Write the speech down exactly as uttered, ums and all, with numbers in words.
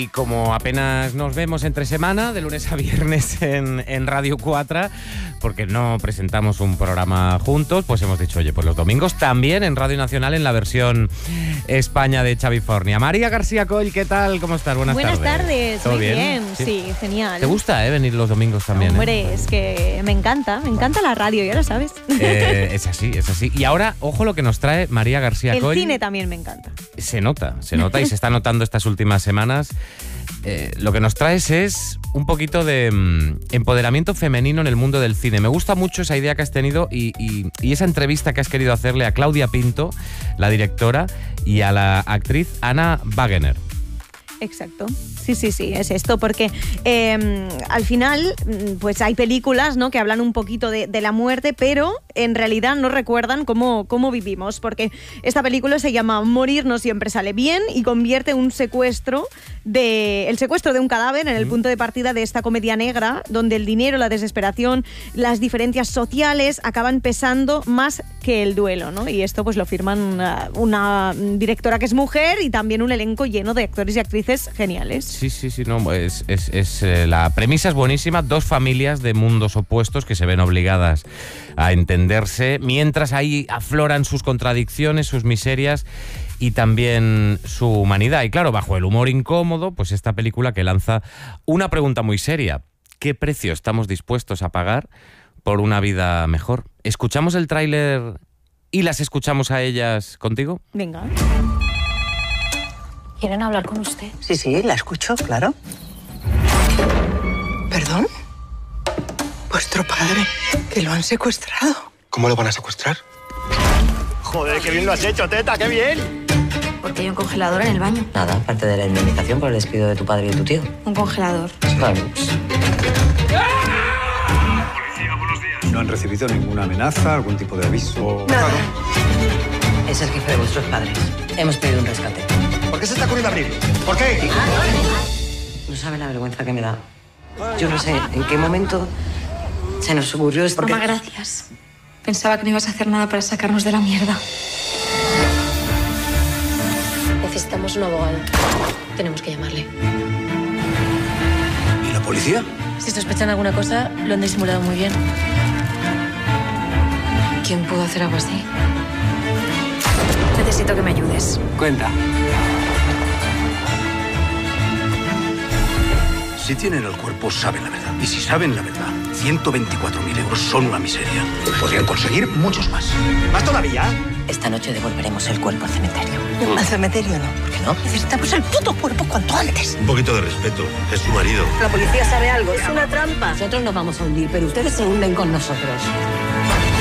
Y como apenas nos vemos entre semana, de lunes a viernes en, en Radio cuatro, porque no presentamos un programa juntos, pues hemos dicho, oye, pues los domingos también en Radio Nacional en la versión España de Xavi Fornia. María García Coll, ¿qué tal? ¿Cómo estás? Buenas, Buenas tardes. Buenas tardes, ¿Todo muy bien? bien, ¿Sí? sí, genial. ¿Te gusta eh, venir los domingos también? Hombre, eh? es que me encanta, me encanta la radio, ya lo sabes. Eh, es así, es así. Y ahora, ojo lo que nos trae María García El Coll. cine también me encanta. Se nota, se nota y se está notando estas últimas semanas. Eh, lo que nos traes es un poquito de mm, empoderamiento femenino en el mundo del cine. Me gusta mucho esa idea que has tenido y, y, y esa entrevista que has querido hacerle a Claudia Pinto, la directora, y a la actriz Anna Wagener. Exacto. Sí, sí, sí, es esto, porque eh, al final pues hay películas, ¿no?, que hablan un poquito de, de la muerte, pero en realidad no recuerdan cómo, cómo vivimos, porque esta película se llama Morir no siempre sale bien y convierte un secuestro de, el secuestro de un cadáver en el punto de partida de esta comedia negra, donde el dinero, la desesperación, las diferencias sociales acaban pesando más que el duelo, ¿no? Y esto pues lo firman una, una directora que es mujer y también un elenco lleno de actores y actrices geniales. Sí, sí, sí, no, es, es, es, eh, la premisa es buenísima, dos familias de mundos opuestos que se ven obligadas a entenderse, mientras ahí afloran sus contradicciones, sus miserias y también su humanidad. Y claro, bajo el humor incómodo, pues esta película que lanza una pregunta muy seria: ¿qué precio estamos dispuestos a pagar por una vida mejor? ¿Escuchamos el tráiler y las escuchamos a ellas contigo? Venga. ¿Quieren hablar con usted? Sí, sí, la escucho, claro. ¿Perdón? Vuestro padre, que lo han secuestrado. ¿Cómo lo van a secuestrar? Joder, qué bien lo has hecho, teta, qué bien. Porque hay un congelador en el baño. Nada, aparte de la indemnización por el despido de tu padre y de tu tío. Un congelador. Claro. ¿No han recibido ninguna amenaza, algún tipo de aviso? Nada. Es el jefe de vuestros padres. Hemos pedido un rescate. ¿Por qué se está ocurriendo abrir? ¿Por qué? No sabe la vergüenza que me da. Yo no sé en qué momento se nos ocurrió esto. Mamá, gracias. Pensaba que no ibas a hacer nada para sacarnos de la mierda. Necesitamos un abogado. Tenemos que llamarle. ¿Y la policía? Si sospechan alguna cosa, lo han disimulado muy bien. ¿Quién pudo hacer algo así? Necesito que me ayudes. Cuenta. Si tienen el cuerpo, saben la verdad. Y si saben la verdad, ciento veinticuatro mil euros son una miseria. Podrían conseguir muchos más. ¿Más todavía? Esta noche devolveremos el cuerpo al cementerio. Al cementerio no. ¿Por qué no? Necesitamos el puto cuerpo cuanto antes. Un poquito de respeto. Es su marido. La policía sabe algo. Es una trampa. Nosotros nos vamos a hundir, pero ustedes se hunden con nosotros.